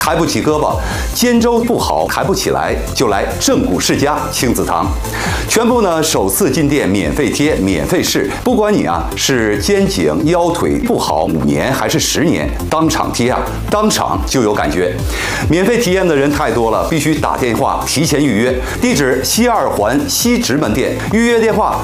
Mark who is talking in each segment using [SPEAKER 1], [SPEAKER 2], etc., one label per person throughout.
[SPEAKER 1] 抬不起胳膊，肩周不好，抬不起来，就来正骨世家亲子堂，全部呢首次进店免费贴，免费试，不管你是肩颈腰腿不好5年还是10年，当场贴当场就有感觉。免费体验的人太多了，必须打电话提前预约。地址西2环西直门店，预约电话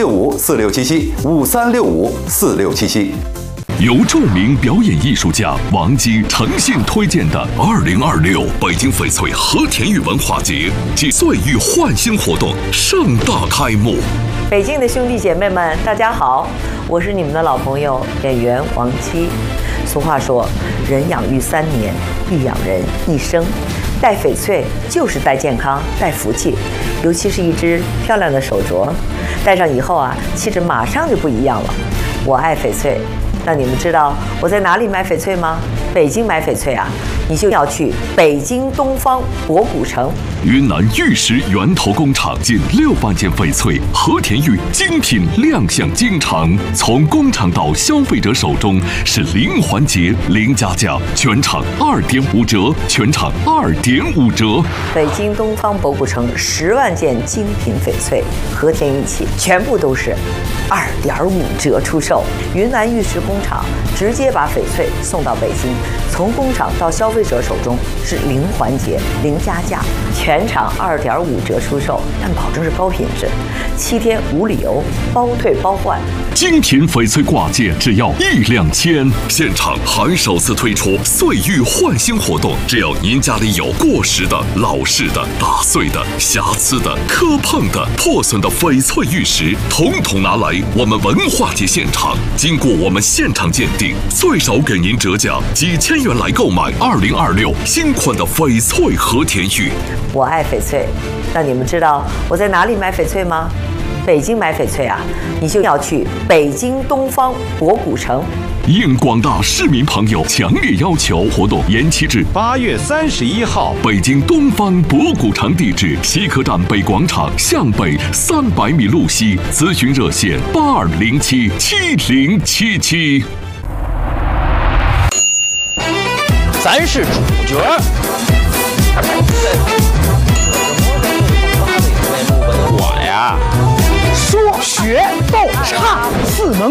[SPEAKER 1] 5365467753654677。
[SPEAKER 2] 由著名表演艺术家王姬诚信推荐的2026北京翡翠和田玉文化节暨岁玉焕新活动盛大开幕。
[SPEAKER 3] 北京的兄弟姐妹们，大家好，我是你们的老朋友演员王姬。俗话说，人养育3年，必养人一生。戴翡翠就是戴健康、戴福气，尤其是一只漂亮的手镯，戴上以后气质马上就不一样了。我爱翡翠。那你们知道我在哪里买翡翠吗？北京买翡翠你就要去北京东方博古城。
[SPEAKER 2] 云南玉石源头工厂近6万件翡翠和田玉精品亮相京城，从工厂到消费者手中是零环节、零加价，全场2.5折，全场2.5折。
[SPEAKER 3] 北京东方博古城10万件精品翡翠和田玉器，全部都是2.5折出售。云南玉石工厂直接把翡翠送到北京，从工厂到消费者手中是零环节、零加价，全场2.5折出售，但保证是高品质，7天无理由，包退包换。
[SPEAKER 2] 精品翡翠挂件只要1两千，现场还首次推出岁玉焕新活动，只要您家里有过时的、老式的、打碎的、瑕疵的、磕碰的、破损的翡翠玉石，统统拿来我们文化节现场，经过我们现场鉴定，最少给您折价几千元来购买2026新款的翡翠和田玉。
[SPEAKER 3] 我爱翡翠，那你们知道我在哪里买翡翠吗？北京买翡翠你就要去北京东方博古城。
[SPEAKER 2] 应广大市民朋友强烈要求，活动延期至
[SPEAKER 4] 8月31号。
[SPEAKER 2] 北京东方博古城地址：西客站北广场向北300米路西。咨询热线82077077。
[SPEAKER 4] 咱是主角。我呀，说学逗唱4门